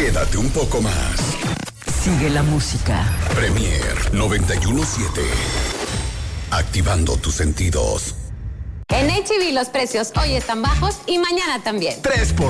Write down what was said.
Quédate un poco más. Sigue la música. Premier 91.7. Activando tus sentidos. En H-E-B los precios hoy están bajos y mañana también. 3x1